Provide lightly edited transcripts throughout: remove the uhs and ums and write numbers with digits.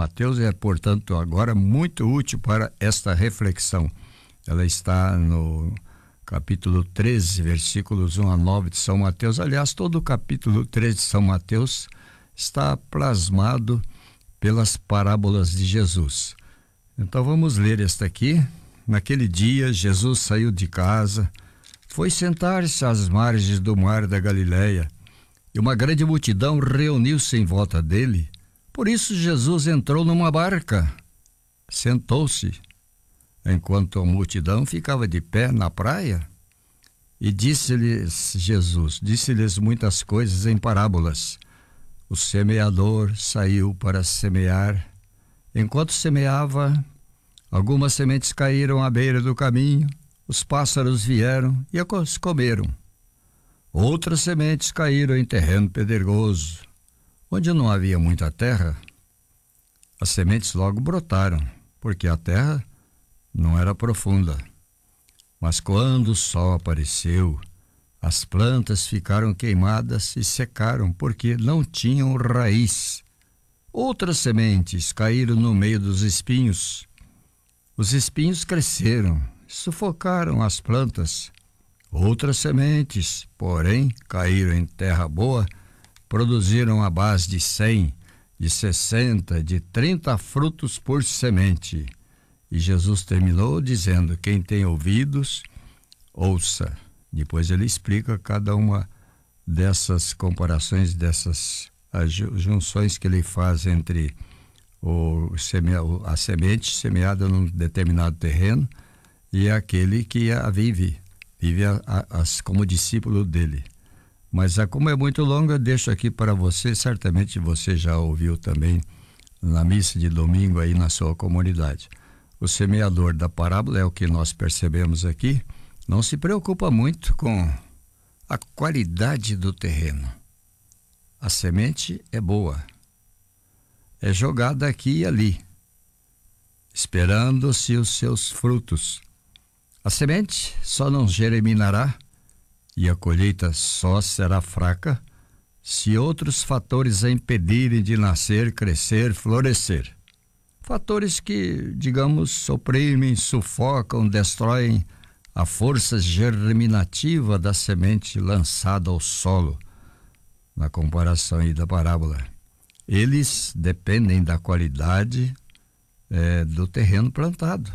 Mateus é, portanto, agora muito útil para esta reflexão. Ela está no capítulo 13, versículos 1 a 9 de São Mateus. Aliás, todo o capítulo 13 de São Mateus está plasmado pelas parábolas de Jesus. Então vamos ler esta aqui. Naquele dia, Jesus saiu de casa, foi sentar-se às margens do mar da Galileia, e uma grande multidão reuniu-se em volta dele. Por isso Jesus entrou numa barca, sentou-se, enquanto a multidão ficava de pé na praia, e disse-lhes muitas coisas em parábolas. O semeador saiu para semear. Enquanto semeava, algumas sementes caíram à beira do caminho, os pássaros vieram e as comeram. Outras sementes caíram em terreno pedregoso, onde não havia muita terra. As sementes logo brotaram, porque a terra não era profunda. Mas quando o sol apareceu, as plantas ficaram queimadas e secaram, porque não tinham raiz. Outras sementes caíram no meio dos espinhos. Os espinhos cresceram, sufocaram as plantas. Outras sementes, porém, caíram em terra boa, produziram a base de 100, de 60, de 30 frutos por semente. E Jesus terminou dizendo: quem tem ouvidos, ouça. Depois ele explica cada uma dessas comparações, dessas junções que ele faz entre a semente semeada num determinado terreno e aquele que a vive como discípulo dele. Mas como é muito longa, eu deixo aqui para você. Certamente você já ouviu também na missa de domingo aí na sua comunidade. O semeador da parábola, é o que nós percebemos aqui, não se preocupa muito com a qualidade do terreno. A semente é boa, é jogada aqui e ali, esperando-se os seus frutos. A semente só não germinará e a colheita só será fraca se outros fatores a impedirem de nascer, crescer, florescer. Fatores que, digamos, oprimem, sufocam, destroem a força germinativa da semente lançada ao solo. Na comparação aí da parábola, eles dependem da qualidade do terreno plantado.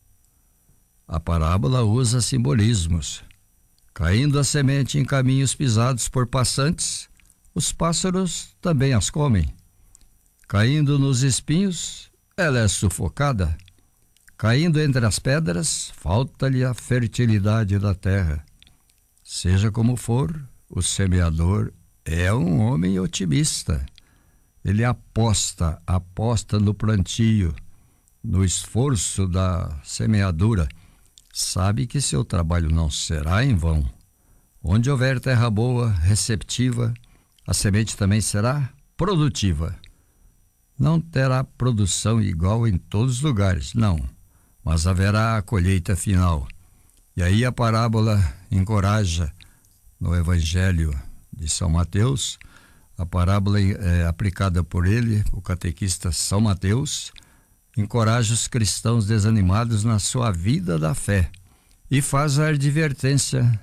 A parábola usa simbolismos. Caindo a semente em caminhos pisados por passantes, os pássaros também as comem. Caindo nos espinhos, ela é sufocada. Caindo entre as pedras, falta-lhe a fertilidade da terra. Seja como for, o semeador é um homem otimista. Ele aposta no plantio, no esforço da semeadura. Sabe que seu trabalho não será em vão. Onde houver terra boa, receptiva, a semente também será produtiva. Não terá produção igual em todos os lugares, não, mas haverá a colheita final. E aí a parábola encoraja, no Evangelho de São Mateus, a parábola aplicada por ele, o catequista São Mateus, encoraja os cristãos desanimados na sua vida da fé e faz a advertência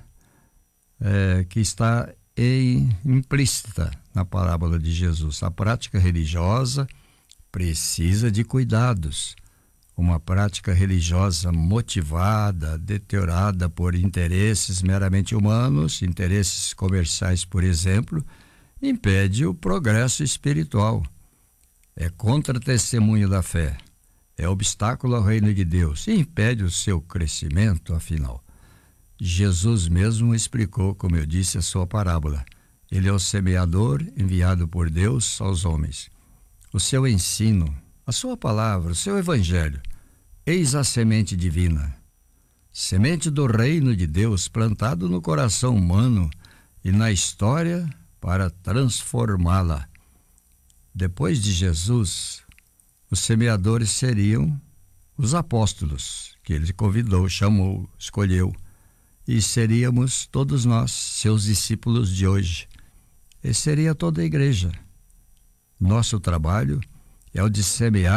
que está implícita na parábola de Jesus. A prática religiosa precisa de cuidados. Uma prática religiosa motivada, deteriorada por interesses meramente humanos, interesses comerciais, por exemplo, impede o progresso espiritual. É contra-testemunho da fé. É obstáculo ao reino de Deus e impede o seu crescimento, afinal. Jesus mesmo explicou, como eu disse, a sua parábola. Ele é o semeador enviado por Deus aos homens. O seu ensino, a sua palavra, o seu evangelho, eis a semente divina. Semente do reino de Deus plantado no coração humano e na história para transformá-la. Depois de Jesus, os semeadores seriam os apóstolos, que ele convidou, chamou, escolheu, e seríamos todos nós, seus discípulos de hoje. E seria toda a igreja. Nosso trabalho é o de semear